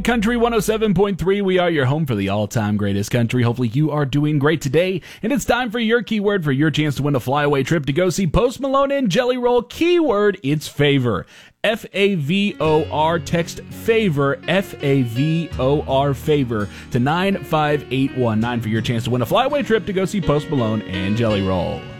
Country 107.3. We are your home for the all-time greatest country. Hopefully you are doing great today. And it's time for your keyword for your chance to win a flyaway trip to go see Post Malone and Jelly Roll. Keyword, it's favor. F-A-V-O-R. Text favor, F-A-V-O-R, favor, to 95819 for your chance to win a flyaway trip to go see Post Malone and Jelly Roll.